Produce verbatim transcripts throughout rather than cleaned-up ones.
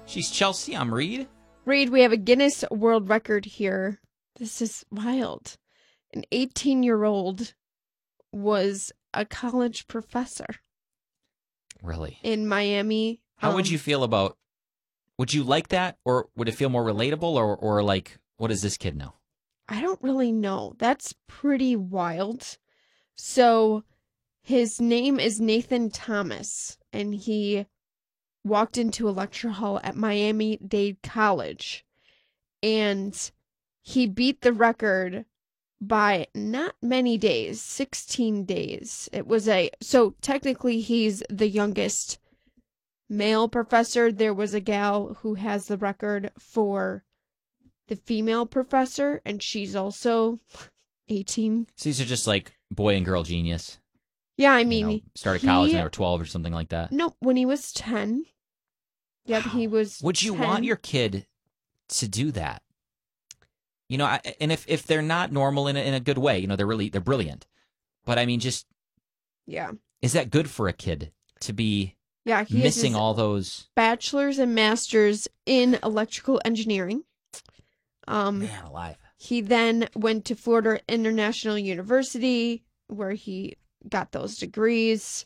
She's Chelsea. I'm Reed. Reed, we have a Guinness World Record here. This is wild. An eighteen-year-old was a college professor. Really? In Miami. How um, would you feel about, would you like that? Or would it feel more relatable? Or, or like, what does this kid know? I don't really know. That's pretty wild. So his name is Nathan Thomas, and he walked into a lecture hall at Miami-Dade College, and he beat the record by not many days, sixteen days. It was a, so technically he's the youngest male professor. There was a gal who has the record for the female professor, and she's also eighteen. So these are just like boy and girl genius. Yeah, I mean, you know, started he, college when they were twelve or something like that. No, when he was ten. Yep, Wow. he was Would you ten. want your kid to do that? You know, I, and if, if they're not normal in a, in a good way, you know, they're really, they're brilliant. But I mean, just, Yeah. is that good for a kid to be Yeah, he missing has his all those? bachelor's and master's in electrical engineering. Um, Man alive. He then went to Florida International University, where he got those degrees.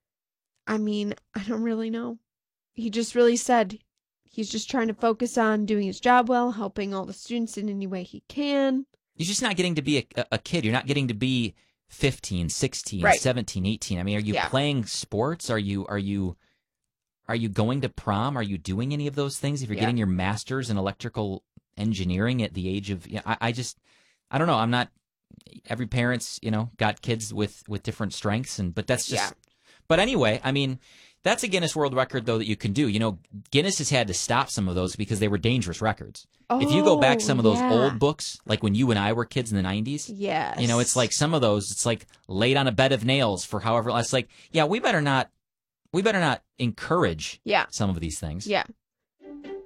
I mean, I don't really know. He just really said he's just trying to focus on doing his job well, helping all the students in any way he can. You're just not getting to be a, a kid. You're not getting to be fifteen, sixteen, Right. seventeen, eighteen. I mean, are you Yeah. playing sports? Are you are you are you going to prom? Are you doing any of those things? If you're Yeah. getting your master's in electrical engineering at the age of, you know, I, I just, I don't know. I'm not. Every parent's, you know, got kids with with different strengths, and but that's just. Yeah. But anyway, I mean, that's a Guinness World Record though that you can do. You know, Guinness has had to stop some of those because they were dangerous records. Oh, If you go back some of those yeah. old books, like when you and I were kids in the nineties, Yes. you know, it's like some of those, it's like laid on a bed of nails for however. It's like, yeah, we better not, we better not encourage Yeah. some of these things. Yeah.